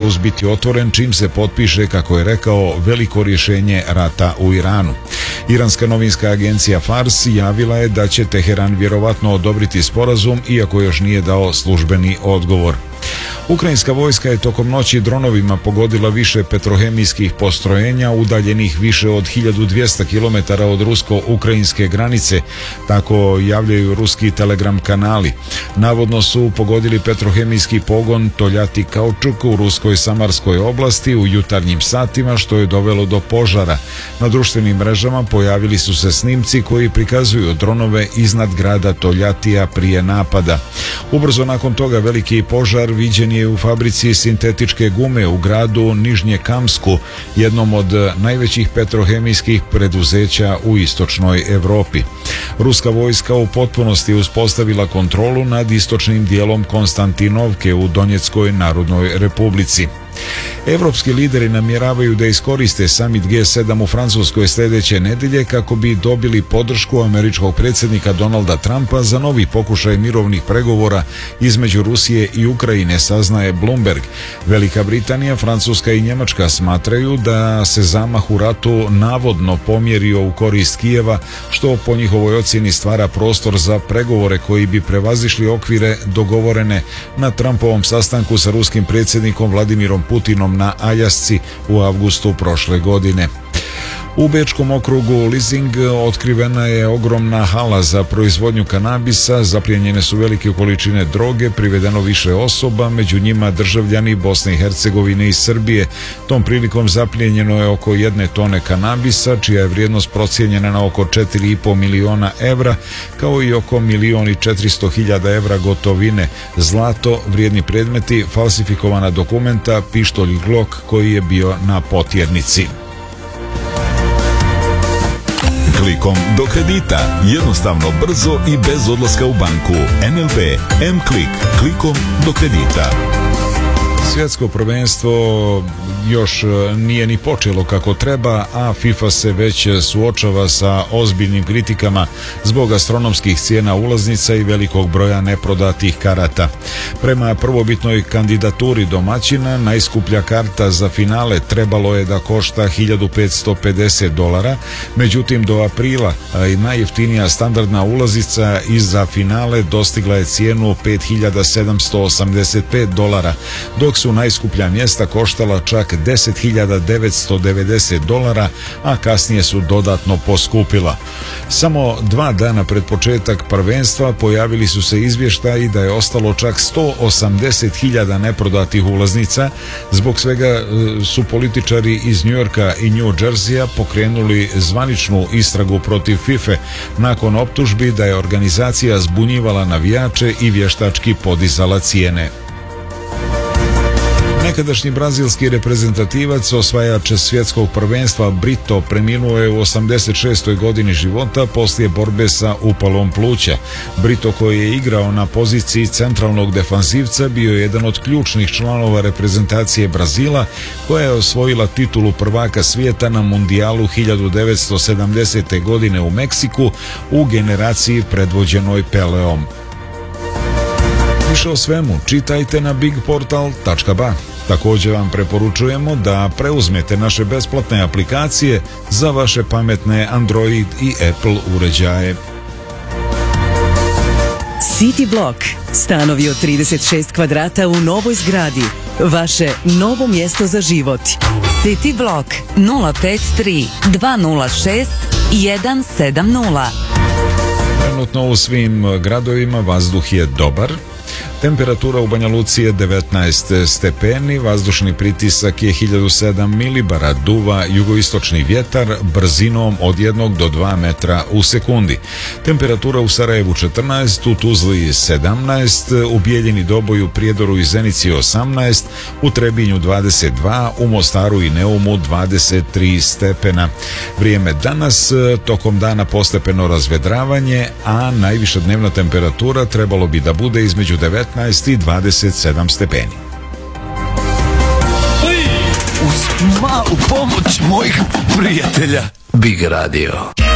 status biti otvoren čim se potpiše, kako je rekao, veliko rješenje rata u Iranu. Iranska novinska agencija Fars javila je da će Teheran vjerovatno odobriti sporazum, iako još nije dao službeni odgovor. Ukrajinska vojska je tokom noći dronovima pogodila više petrohemijskih postrojenja udaljenih više od 1200 km od rusko-ukrajinske granice, tako javljaju ruski telegram kanali. Navodno su pogodili petrohemijski pogon Toljati Kaučuk u ruskoj Samarskoj oblasti u jutarnjim satima, što je dovelo do požara. Na društvenim mrežama pojavili su se snimci koji prikazuju dronove iznad grada Toljatija prije napada. Ubrzo nakon toga veliki požar viđen je u fabrici sintetičke gume u gradu Nižnjekamsku, jednom od najvećih petrohemijskih preduzeća u istočnoj Europi. Ruska vojska u potpunosti uspostavila kontrolu nad istočnim dijelom Konstantinovke u Donjeckoj Narodnoj Republici. Evropski lideri namjeravaju da iskoriste summit G7 u Francuskoj sljedeće nedelje kako bi dobili podršku američkog predsjednika Donalda Trumpa za novi pokušaj mirovnih pregovora između Rusije i Ukrajine, saznaje Bloomberg. Velika Britanija, Francuska i Njemačka smatraju da se zamah u ratu navodno pomjerio u korist Kijeva, što po njihovoj ocjeni stvara prostor za pregovore koji bi prevazišli okvire dogovorene na Trumpovom sastanku sa ruskim predsjednikom Vladimirom Putinom na Aljasci u avgustu prošle godine. U bečkom okrugu Lizing otkrivena je ogromna hala za proizvodnju kanabisa, zaplijenjene su velike količine droge, privedeno više osoba, među njima državljani Bosne i Hercegovine i Srbije. Tom prilikom zaplijenjeno je oko 1 tone kanabisa, čija je vrijednost procijenjena na oko 4,5 miliona evra, kao i oko 1.400.000 evra gotovine, zlato, vrijedni predmeti, falsifikovana dokumenta, pištolj Glock koji je bio na potjernici. Klikom do kredita. Jednostavno, brzo i bez odlaska u banku. NLB M-Klik. Klikom do kredita. Svjetsko prvenstvo još nije ni počelo kako treba, a FIFA se već suočava sa ozbiljnim kritikama zbog astronomskih cijena ulaznica i velikog broja neprodatih karata. Prema prvobitnoj kandidaturi domaćina, najskuplja karta za finale trebalo je da košta $1.550, međutim do aprila najjeftinija standardna ulaznica iza finale dostigla je cijenu $5.785, dok su najskuplja mjesta koštala čak $10.990, a kasnije su dodatno poskupila. Samo 2 dana pred početak prvenstva pojavili su se izvještaji da je ostalo čak 180.000 neprodatih ulaznica. Zbog svega su političari iz Njujorka i New Jerseya pokrenuli zvaničnu istragu protiv FIFA nakon optužbi da je organizacija zbunjivala navijače i vještački podizala cijene. Nekadašnji brazilski reprezentativac, osvajač svjetskog prvenstva Brito, preminuo je u 86. godini života poslije borbe sa upalom pluća. Brito, koji je igrao na poziciji centralnog defanzivca, bio je jedan od ključnih članova reprezentacije Brazila, koja je osvojila titulu prvaka svijeta na mundijalu 1970. godine u Meksiku u generaciji predvođenoj Peleom. Više o svemu čitajte na bigportal.ba. Također vam preporučujemo da preuzmete naše besplatne aplikacije za vaše pametne Android i Apple uređaje. City Block. Stanovi od 36 kvadrata u novoj zgradi. Vaše novo mjesto za život. City Block 053 206 170. Trenutno u svim gradovima vazduh je dobar. Temperatura u Banja Luci je 19 stepeni, vazdušni pritisak je 1007 milibara, duva jugoistočni vjetar brzinom od 1 do 2 metra u sekundi. Temperatura u Sarajevu 14, u Tuzli 17, u Bijeljini, Doboju, Prijedoru i Zenici 18, u Trebinju 22, u Mostaru i Neumu 23 stepena. Vrijeme danas, tokom dana postepeno razvedravanje, a najviša dnevna temperatura trebalo bi da bude između 19 i 27 stepeni. Uz malu pomoć mojih prijatelja Big Radio.